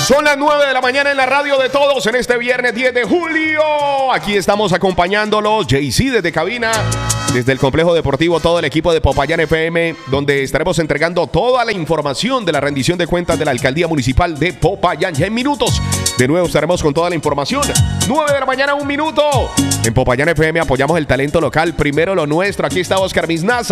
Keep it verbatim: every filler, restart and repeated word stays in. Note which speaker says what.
Speaker 1: Son las nueve de la mañana en la radio de todos en este viernes diez de julio. Aquí estamos acompañándolos, Jay-Z desde cabina, desde el complejo deportivo, todo el equipo de Popayán F M, donde estaremos entregando toda la información de la rendición de cuentas de la Alcaldía Municipal de Popayán. Ya en minutos, de nuevo estaremos con toda la información. nueve de la mañana, un minuto. En Popayán F M apoyamos el talento local, primero lo nuestro. Aquí está Oscar Miznaza.